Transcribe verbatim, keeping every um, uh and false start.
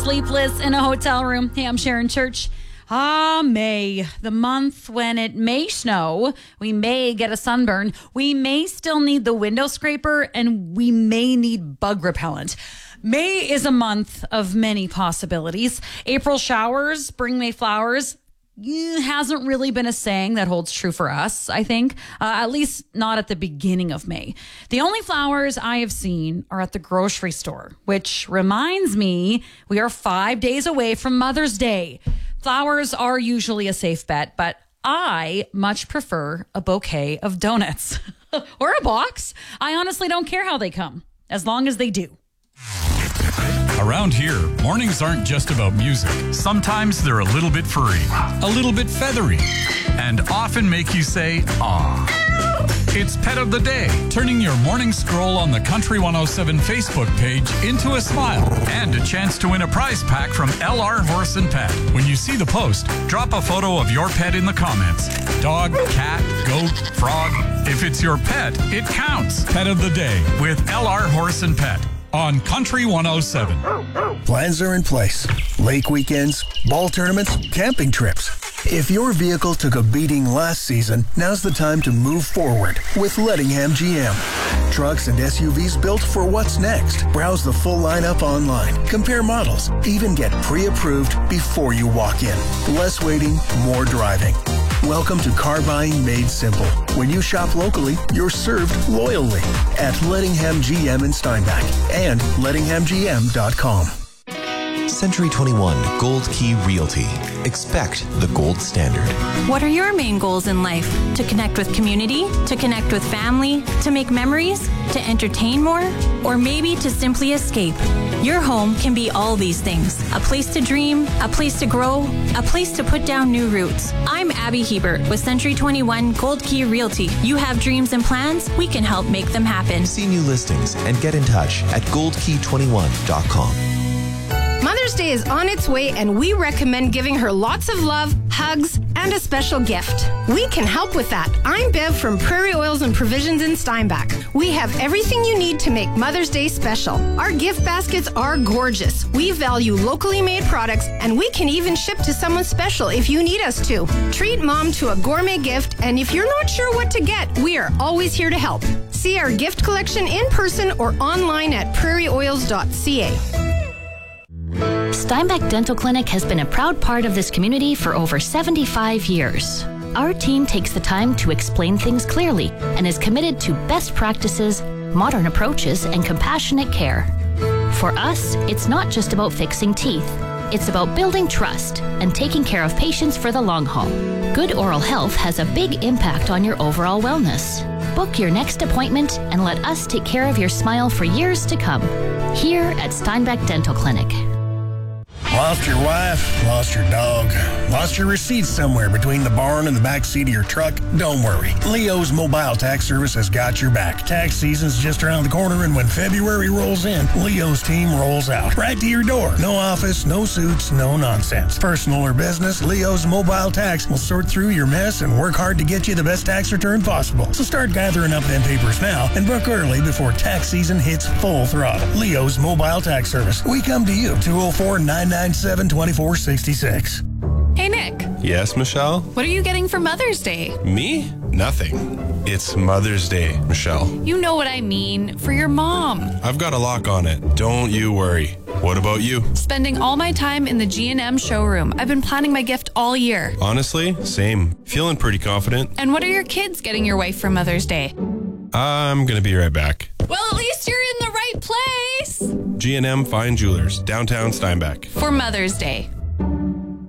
sleepless in a hotel room. Hey, I'm Sharon Church. Ah, May, the month when it may snow, we may get a sunburn, we may still need the window scraper, and we may need bug repellent. May is a month of many possibilities. April showers bring May flowers. Eh, hasn't really been a saying that holds true for us, I think, uh, at least not at the beginning of May. The only flowers I have seen are at the grocery store, which reminds me we are five days away from Mother's Day. Flowers are usually a safe bet, but I much prefer a bouquet of donuts or a box. I honestly don't care how they come, as long as they do. Around here, mornings aren't just about music. Sometimes they're a little bit furry, a little bit feathery, and often make you say, "Aw." It's Pet of the Day, turning your morning scroll on the Country one oh seven Facebook page into a smile and a chance to win a prize pack from L R Horse and Pet. When you see the post, drop a photo of your pet in the comments. Dog, cat, goat, frog. If it's your pet, it counts. Pet of the Day with L R Horse and Pet on Country one oh seven. Plans are in place. Lake weekends, ball tournaments, camping trips. If your vehicle took a beating last season, now's the time to move forward with Lettingham G M. Trucks and S U Vs built for what's next. Browse the full lineup online. Compare models. Even get pre-approved before you walk in. Less waiting, more driving. Welcome to car buying made simple. When you shop locally, you're served loyally at Lettingham G M in Steinbach and lettingham g m dot com. Century twenty-one Gold Key Realty. Expect the gold standard. What are your main goals in life? To connect with community? To connect with family? To make memories? To entertain more? Or maybe to simply escape? Your home can be all these things. A place to dream, a place to grow, a place to put down new roots. I'm Abby Hebert with Century twenty-one Gold Key Realty. You have dreams and plans? We can help make them happen. See new listings and get in touch at gold key twenty-one dot com. Mother's Day is on its way, and we recommend giving her lots of love, hugs, and a special gift. We can help with that. I'm Bev from Prairie Oils and Provisions in Steinbach. We have everything you need to make Mother's Day special. Our gift baskets are gorgeous. We value locally made products, and we can even ship to someone special if you need us to. Treat mom to a gourmet gift, and if you're not sure what to get, we are always here to help. See our gift collection in person or online at prairie oils dot c a. Steinbach Dental Clinic has been a proud part of this community for over seventy-five years. Our team takes the time to explain things clearly and is committed to best practices, modern approaches, and compassionate care. For us, it's not just about fixing teeth. It's about building trust and taking care of patients for the long haul. Good oral health has a big impact on your overall wellness. Book your next appointment and let us take care of your smile for years to come. Here at Steinbach Dental Clinic. Lost your wife, lost your dog, lost your receipts somewhere between the barn and the back seat of your truck? Don't worry. Leo's Mobile Tax Service has got your back. Tax season's just around the corner, and when February rolls in, Leo's team rolls out. Right to your door. No office, no suits, no nonsense. Personal or business, Leo's Mobile Tax will sort through your mess and work hard to get you the best tax return possible. So start gathering up them papers now and book early before tax season hits full throttle. Leo's Mobile Tax Service. We come to you. two oh four, nine nine seven, two four six six. Hey, Nick. Yes, Michelle? What are you getting for Mother's Day? Me? Nothing. It's Mother's Day, Michelle. You know what I mean. For your mom. I've got a lock on it. Don't you worry. What about you? Spending all my time in the G and M showroom. I've been planning my gift all year. Honestly, same. Feeling pretty confident. And what are your kids getting your wife for Mother's Day? I'm going to be right back. Well, at least you're in the right place. G and M Fine Jewelers, downtown Steinbach. For Mother's Day.